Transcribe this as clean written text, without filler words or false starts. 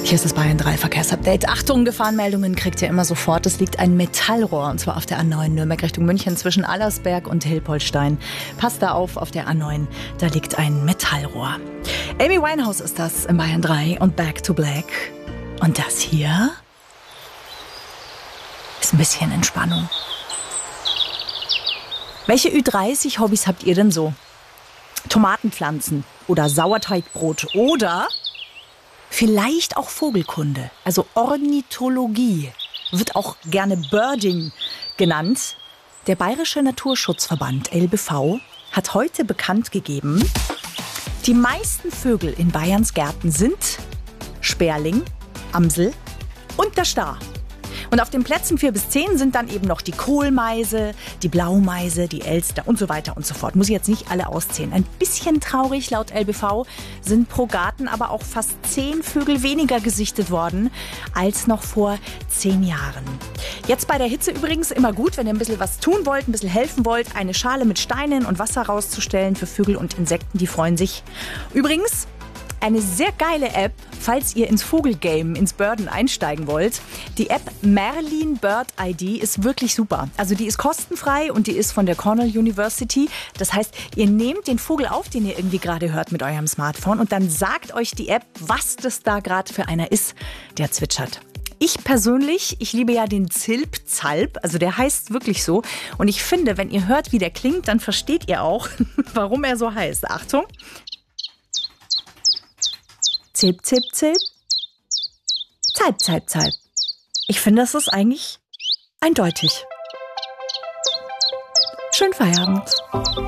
Hier ist das Bayern 3 Verkehrsupdate. Achtung, Gefahrenmeldungen kriegt ihr immer sofort. Es liegt ein Metallrohr, und zwar auf der A9 Nürnberg Richtung München zwischen Allersberg und Hilpoltstein. Passt da auf der A9, da liegt ein Metallrohr. Amy Winehouse ist das im Bayern 3 und Back to Black. Und das hier ist ein bisschen Entspannung. Welche Ü30-Hobbys habt ihr denn so? Tomatenpflanzen oder Sauerteigbrot oder vielleicht auch Vogelkunde, also Ornithologie, wird auch gerne Birding genannt. Der Bayerische Naturschutzverband LBV hat heute bekannt gegeben, die meisten Vögel in Bayerns Gärten sind Sperling, Amsel und der Star. Und auf den Plätzen 4 bis 10 sind dann eben noch die Kohlmeise, die Blaumeise, die Elster und so weiter und so fort. Muss ich jetzt nicht alle auszählen. Ein bisschen traurig, laut LBV sind pro Garten aber auch fast 10 Vögel weniger gesichtet worden als noch vor 10 Jahren. Jetzt bei der Hitze übrigens immer gut, wenn ihr ein bisschen was tun wollt, ein bisschen helfen wollt, eine Schale mit Steinen und Wasser rauszustellen für Vögel und Insekten, die freuen sich. Übrigens eine sehr geile App, falls ihr ins Vogelgame, ins Birden einsteigen wollt. Die App Merlin Bird ID ist wirklich super. Also die ist kostenfrei und die ist von der Cornell University. Das heißt, ihr nehmt den Vogel auf, den ihr irgendwie gerade hört mit eurem Smartphone, und dann sagt euch die App, was das da gerade für einer ist, der zwitschert. Ich persönlich, ich liebe ja den Zilpzalp, also der heißt wirklich so. Und ich finde, wenn ihr hört, wie der klingt, dann versteht ihr auch, warum er so heißt. Achtung! Zilp, zilp, zilp. Zalp, zalp, zalp. Ich finde, das ist eigentlich eindeutig. Schönen Feierabend.